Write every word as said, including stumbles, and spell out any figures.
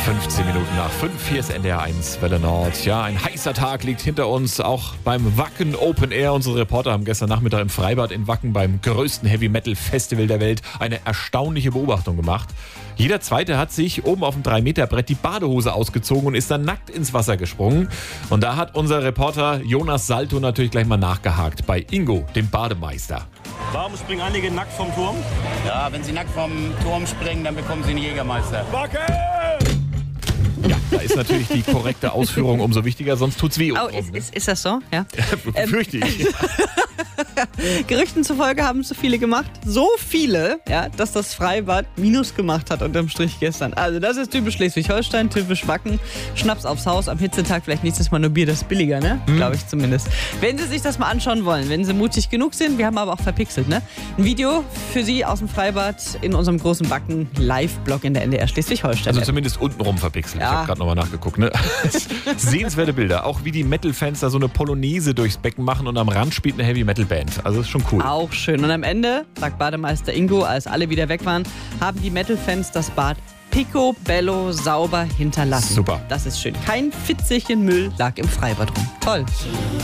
fünfzehn Minuten nach fünf, hier ist N D R eins Welle Nord. Ja, ein heißer Tag liegt hinter uns, auch beim Wacken Open Air. Unsere Reporter haben gestern Nachmittag im Freibad in Wacken beim größten Heavy Metal Festival der Welt eine erstaunliche Beobachtung gemacht. Jeder Zweite hat sich oben auf dem drei Meter Brett die Badehose ausgezogen und ist dann nackt ins Wasser gesprungen. Und da hat unser Reporter Jonas Salto natürlich gleich mal nachgehakt bei Ingo, dem Bademeister. Warum springen einige nackt vom Turm? Ja, wenn sie nackt vom Turm springen, dann bekommen sie einen Jägermeister. Wacken! Ja, da ist natürlich die korrekte Ausführung umso wichtiger, sonst tut's weh. Oh, ist, ist, ist das so? Ja. Befürchte ich. Gerüchten zufolge haben es so viele gemacht. So viele, ja, dass das Freibad Minus gemacht hat unterm Strich gestern. Also das ist typisch Schleswig-Holstein, typisch Wacken. Schnaps aufs Haus, am Hitzetag vielleicht nächstes Mal nur Bier, das ist billiger, ne? Mhm. Glaube ich zumindest. Wenn Sie sich das mal anschauen wollen, wenn Sie mutig genug sind, wir haben aber auch verpixelt, ne? Ein Video für Sie aus dem Freibad in unserem großen Wacken-Live-Blog in der N D R Schleswig-Holstein. Also zumindest untenrum verpixelt. Ja. Ich habe gerade nochmal nachgeguckt. Ne? Sehenswerte Bilder. Auch wie die Metal-Fans da so eine Polonaise durchs Becken machen und am Rand spielt eine Heavy-Metal-Band. Also ist schon cool. Auch schön. Und am Ende, sagt Bademeister Ingo, als alle wieder weg waren, haben die Metal-Fans das Bad picobello sauber hinterlassen. Super. Das ist schön. Kein Fitzelchen Müll lag im Freibad rum. Toll.